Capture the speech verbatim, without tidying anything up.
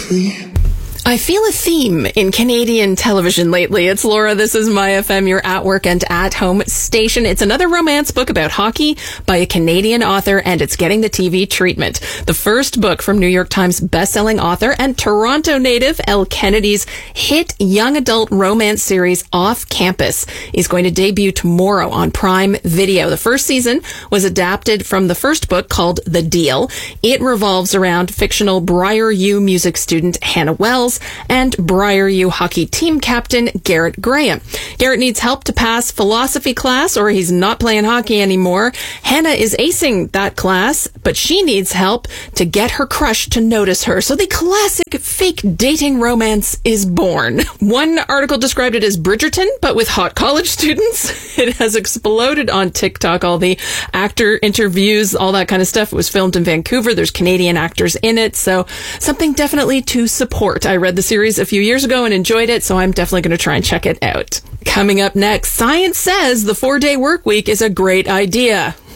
free. I feel a theme in Canadian television lately. It's Laura. This is My F M, your at work and at home station. It's another romance book about hockey by a Canadian author, and it's getting the T V treatment. The first book from New York Times bestselling author and Toronto native Elle Kennedy's hit young adult romance series Off Campus is going to debut tomorrow on Prime Video. The first season was adapted from the first book called The Deal. It revolves around fictional Briar U music student Hannah Wells and Briar U hockey team captain Garrett Graham. Garrett needs help to pass philosophy class or he's not playing hockey anymore. Hannah is acing that class, but she needs help to get her crush to notice her. So the classic fake dating romance is born. One article described it as Bridgerton, but with hot college students. It has exploded on TikTok. All the actor interviews, all that kind of stuff. It was filmed in Vancouver. There's Canadian actors in it. So something definitely to support. I read the series a few years ago and enjoyed it, so I'm definitely going to try and check it out. Coming up next, science says the four-day work week is a great idea.